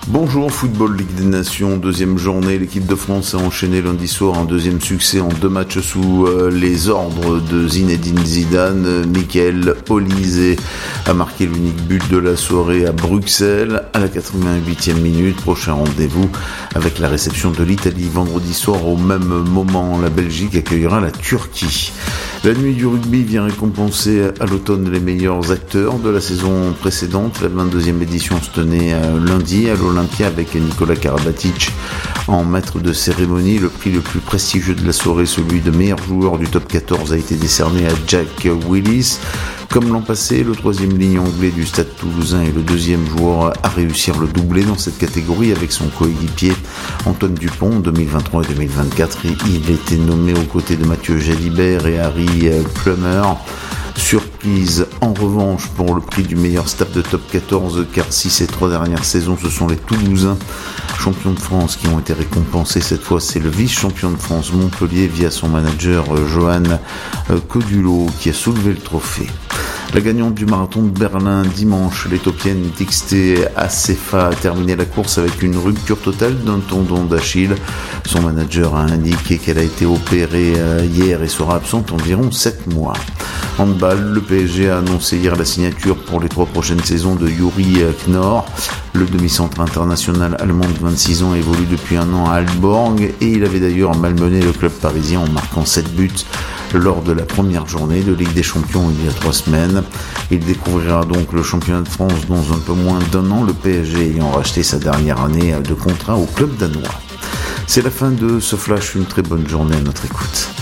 Bonjour, Football Ligue des Nations, deuxième journée. L'équipe de France a enchaîné lundi soir un deuxième succès en 2 matchs sous les ordres de Zinedine Zidane. Michael Olise a marqué l'unique but de la soirée à Bruxelles à la 88e minute. Prochain rendez-vous avec la réception de l'Italie vendredi soir. Au même moment, la Belgique accueillera la Turquie. La nuit du rugby vient récompenser à l'automne les meilleurs acteurs de la saison précédente. La 22e édition se tenait lundi à l'Olympia avec Nicolas Karabatic en maître de cérémonie. Le prix le plus prestigieux de la soirée, celui de meilleur joueur du top 14, a été décerné à Jack Willis. Comme l'an passé, le 3e ligne anglais du Stade Toulousain est le 2e joueur à réussir le doublé dans cette catégorie avec son coéquipier Antoine Dupont en 2023 et 2024. Il était nommé aux côtés de Mathieu Jalibert et Harry Plummer. Surprise en revanche pour le prix du meilleur staff de top 14, car si ces 3 dernières saisons ce sont les Toulousains champions de France qui ont été récompensés, cette fois c'est le vice-champion de France Montpellier via son manager Johan Codulot qui a soulevé le trophée. La gagnante du marathon de Berlin dimanche, l'Éthiopienne Dixte Assefa, a terminé la course avec une rupture totale d'un tendon d'Achille. Son manager a indiqué qu'elle a été opérée hier et sera absente environ 7 mois. Handball, le PSG a annoncé hier la signature pour les 3 prochaines saisons de Yuri Knorr. Le demi-centre international allemand de 26 ans évolue depuis un an à Aalborg et il avait d'ailleurs malmené le club parisien en marquant 7 buts lors de la première journée de Ligue des Champions il y a 3 semaines. Il découvrira donc le championnat de France dans un peu moins d'1 an, le PSG ayant racheté sa dernière année de contrat au club danois. C'est la fin de ce flash, une très bonne journée à notre écoute.